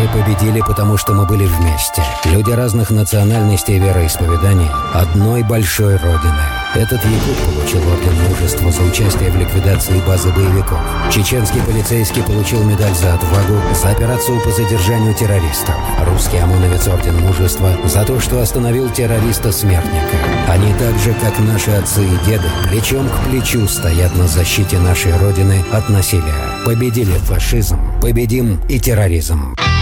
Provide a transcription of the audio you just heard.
Мы победили, потому что мы были вместе. Люди разных национальностей и вероисповеданий одной большой родины. Этот якут получил орден мужества за участие в ликвидации базы боевиков. Чеченский полицейский получил медаль за отвагу за операцию по задержанию террористов. Русский ОМОНовец орден мужества за то, что остановил террориста-смертника. Они так же, как наши отцы и деды, плечом к плечу стоят на защите нашей родины от насилия. Победили фашизм, победим и терроризм.